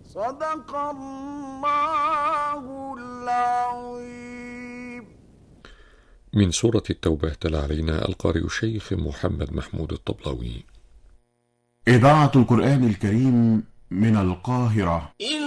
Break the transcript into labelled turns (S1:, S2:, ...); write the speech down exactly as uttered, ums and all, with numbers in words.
S1: صدق الله العظيم.
S2: من سورة التوبة تلا علينا القارئ الشيخ محمد محمود الطبلاوي.
S3: إذاعة القرآن الكريم من القاهرة.